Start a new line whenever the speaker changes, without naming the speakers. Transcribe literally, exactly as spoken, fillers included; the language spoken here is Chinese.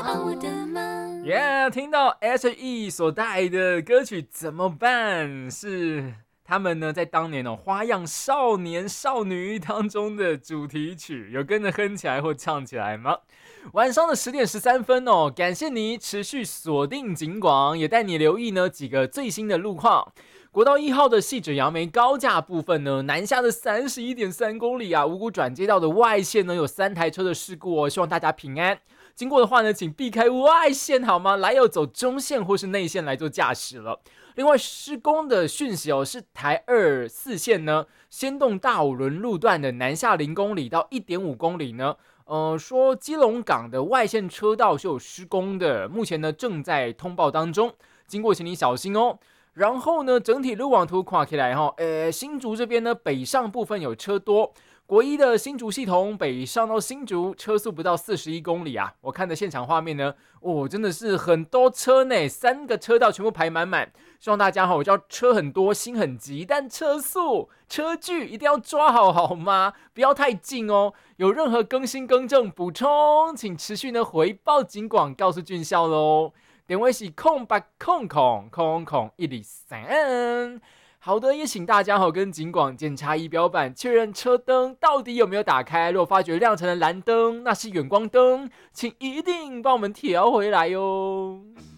我的妈。
耶、yeah, 听到 S H E 所带来的歌曲怎么办？是他们呢在当年哦《花样少年少女》当中的主题曲，有跟着哼起来或唱起来吗？晚上的十点十三分哦，感谢你持续锁定警广，也带你留意呢几个最新的路况。国道一号的汐止杨梅高架部分呢，南下的三十一点三公里啊，五股转接道的外线呢有三台车的事故哦，希望大家平安。经过的话呢，请避开外线好吗？来要走中线或是内线来做驾驶了。另外施工的讯息哦，是台二四线呢，先动大五轮路段的南下零公里到一点五公里呢。呃，说基隆港的外线车道是有施工的，目前呢正在通报当中，经过请你小心哦。然后呢，整体路网图看起来哈，呃，新竹这边呢北上部分有车多。国一的新竹系统北上到新竹，车速不到四十一公里啊！我看的现场画面呢，哦，真的是很多车呢，三个车道全部排满满。希望大家哈，我知道车很多，心很急，但车速、车距一定要抓好，好吗？不要太近哦。有任何更新、更正、补充，请持续呢回报警广，告诉俊孝喽。电话是空八空空空空一零三。好的，也请大家好跟警广检查仪表板，确认车灯到底有没有打开。如果发觉亮成了蓝灯，那是远光灯，请一定帮我们调回来哟。